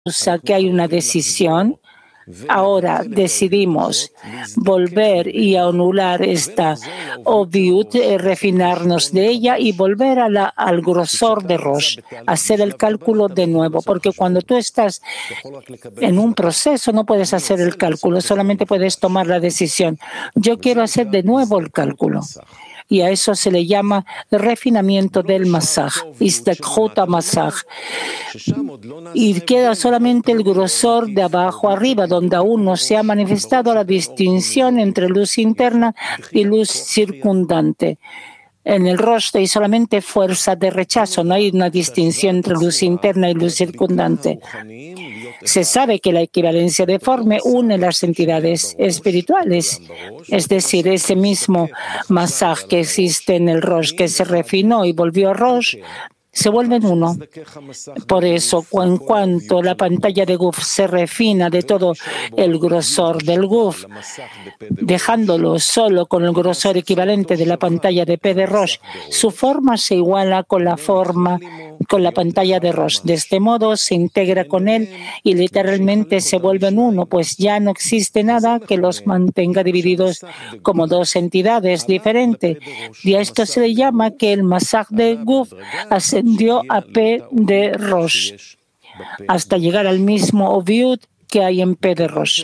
que hay una decisión. Ahora decidimos volver y anular esta obviut, refinarnos de ella y volver al grosor de Rosh, hacer el cálculo de nuevo, porque cuando tú estás en un proceso no puedes hacer el cálculo, solamente puedes tomar la decisión. Yo quiero hacer de nuevo el cálculo. Y a eso se le llama refinamiento del masaj, istakhut masaj. Y queda solamente el grosor de abajo arriba, donde aún no se ha manifestado la distinción entre luz interna y luz circundante. En el rostro hay solamente fuerza de rechazo, no hay una distinción entre luz interna y luz circundante. Se sabe que la equivalencia deforme une las entidades espirituales, es decir, ese mismo masaj que existe en el Rosh, que se refinó y volvió a Rosh, se vuelven uno. Por eso, en cuanto la pantalla de Guf se refina de todo el grosor del Guf, dejándolo solo con el grosor equivalente de la pantalla de P de Rosh, su forma se iguala con la pantalla de Rosh. De este modo se integra con él y literalmente se vuelven uno, pues ya no existe nada que los mantenga divididos como dos entidades diferentes. Y a esto se le llama que el masaj de Guf ascendió a P de Rosh, hasta llegar al mismo obviut que hay en P de Rosh.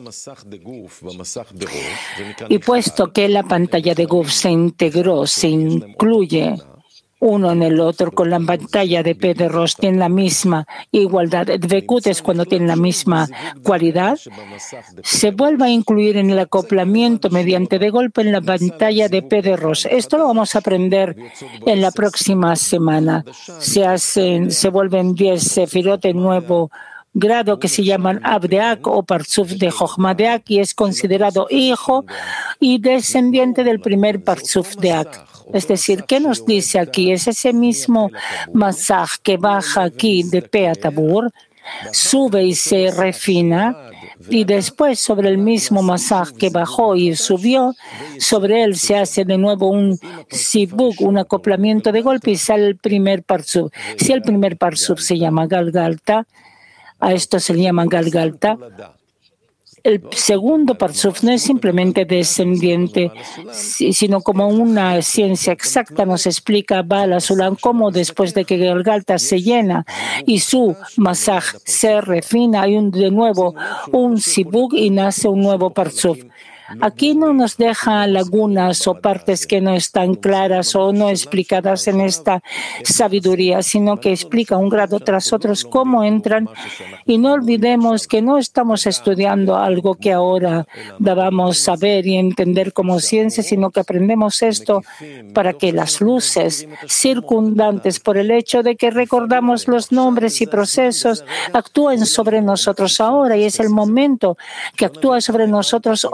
Y puesto que la pantalla de Guf se integró, se incluye uno en el otro con la pantalla de P de Rosh, tiene la misma igualdad. Dvekut es cuando tiene la misma cualidad. Se vuelve a incluir en el acoplamiento mediante de golpe en la pantalla de P de Rosh. Esto lo vamos a aprender en la próxima semana. Se vuelven 10 sefirot en nuevo grado que se llaman Abdeak o Parzuf de Jochmadeak y es considerado hijo y descendiente del primer Parzuf de Ak. Es decir, ¿qué nos dice aquí? Es ese mismo masaj que baja aquí de P a Tabur, sube y se refina, y después sobre el mismo masaj que bajó y subió, sobre él se hace de nuevo un sibuk, un acoplamiento de golpe y sale el primer parsub. Si el primer parsub se llama Galgalta, a esto se le llama Galgalta. El segundo parsuf no es simplemente descendiente, sino como una ciencia exacta nos explica Bala Sulam cómo después de que Galgalta se llena y su masaj se refina, hay de nuevo un sibuk y nace un nuevo parsuf. Aquí no nos deja lagunas o partes que no están claras o no explicadas en esta sabiduría, sino que explica un grado tras otro cómo entran. Y no olvidemos que no estamos estudiando algo que ahora debamos saber y entender como ciencia, sino que aprendemos esto para que las luces circundantes, por el hecho de que recordamos los nombres y procesos, actúen sobre nosotros ahora. Y es el momento que actúa sobre nosotros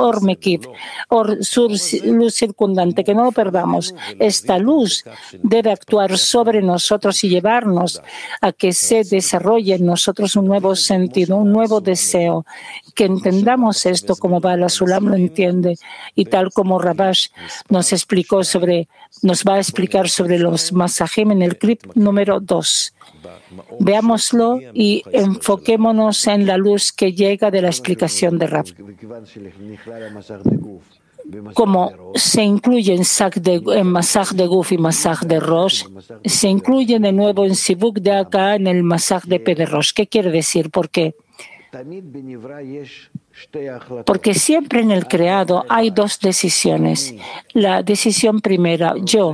luz circundante, que no lo perdamos. Esta luz debe actuar sobre nosotros y llevarnos a que se desarrolle en nosotros un nuevo sentido, un nuevo deseo, que entendamos esto como Bala Sulam lo entiende y tal como Rabash nos va a explicar sobre los masajim en el clip número 2. Veámoslo y enfoquémonos en la luz que llega de la explicación de Rab. Como se incluye en masaj de Guf y masaj de Rosh, se incluye de nuevo en Sibuk de acá en el masaj de P de Rosh. ¿Qué quiere decir? ¿Por qué? Porque siempre en el creado hay dos decisiones. La decisión primera, yo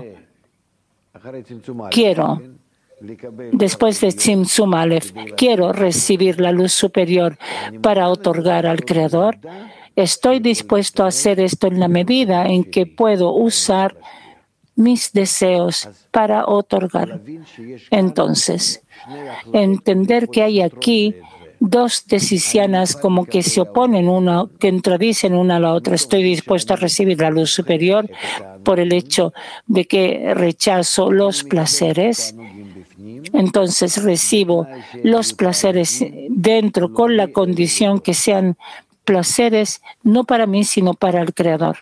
quiero, después de Tzimtzum Aleph, quiero recibir la luz superior para otorgar al Creador. Estoy dispuesto a hacer esto en la medida en que puedo usar mis deseos para otorgar. Entonces, entender que hay aquí dos decisiones como que se oponen que contradicen una a la otra. Estoy dispuesto a recibir la luz superior por el hecho de que rechazo los placeres. Entonces recibo los placeres dentro con la condición que sean placeres no para mí, sino para el Creador.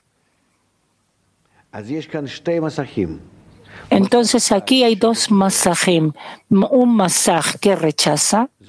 Entonces aquí hay dos masajim. Un masaj que rechaza